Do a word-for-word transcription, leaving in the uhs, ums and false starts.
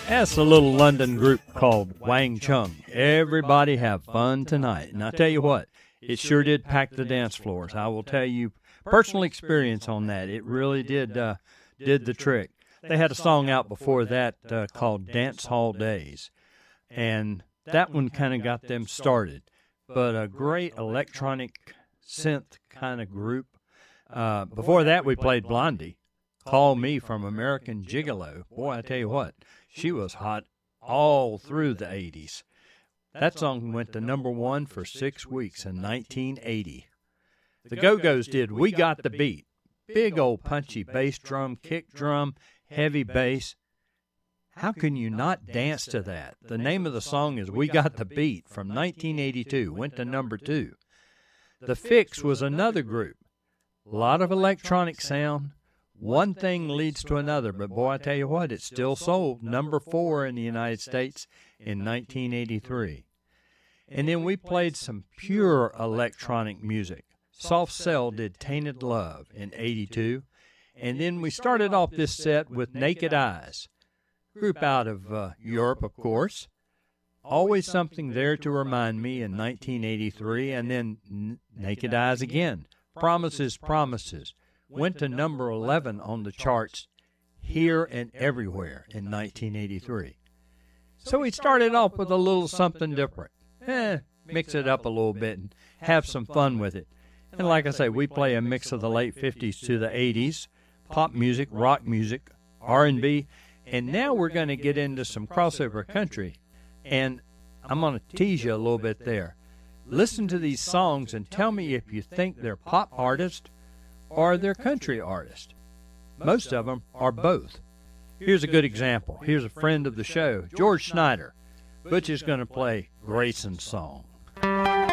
That's a little London group called Wang Chung. Everybody have fun tonight. And I tell you what, it sure did pack the dance floors. I will tell you personal experience on that. It really did uh, did the trick. They had a song out before that uh, called Dance Hall Days, and that one kind of got them started. But a great electronic synth kind of group. Uh, before that, we played Blondie. Call Me from American Gigolo. Boy, I tell you what, she was hot all through the eighties. That song went to number one for six weeks in nineteen eighty. The Go-Go's did We Got the Beat. Big old punchy bass drum, kick drum, heavy bass. How can you not dance to that? The name of the song is We Got the Beat from nineteen eighty-two, went to number two. The Fix was another group. A lot of electronic sound. One thing leads to another, but boy, I tell you what, it still sold number four in the United States in nineteen eighty-three. And then we played some pure electronic music. Soft Cell did Tainted Love in eighty-two. And then we started off this set with Naked Eyes, group out of uh, Europe, of course. Always Something There to Remind Me in nineteen eighty-three, and then N- Naked Eyes again. Promises, Promises. Went to number eleven on the charts here and everywhere in nineteen eighty-three. So we started off with a little something different. Eh, mix it up a little bit and have some fun with it. And like I say, we play a mix of the late fifties to the eighties, pop music, rock music, R and B, and now we're going to get into some crossover country. And I'm going to tease you a little bit there. Listen to these songs and tell me if you think they're pop artists or they're country artists. Most of them are both. Here's a good example. Here's a friend of the show, George Schneider. Butch is going to play Grayson's song.